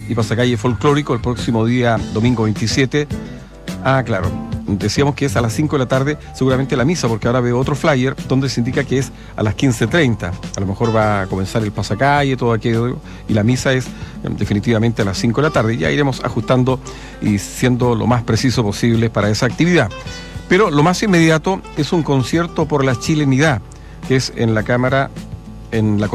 y pasacalle folclórico el próximo día domingo 27. Ah, claro, decíamos que es a las 5 de la tarde, seguramente la misa, porque ahora veo otro flyer donde se indica que es a las 15:30. A lo mejor va a comenzar el pasacalle, todo aquello, y la misa es definitivamente a las 5 de la tarde. Ya iremos ajustando y siendo lo más preciso posible para esa actividad. Pero lo más inmediato es un concierto por la chilenidad, que es en la Cámara, en la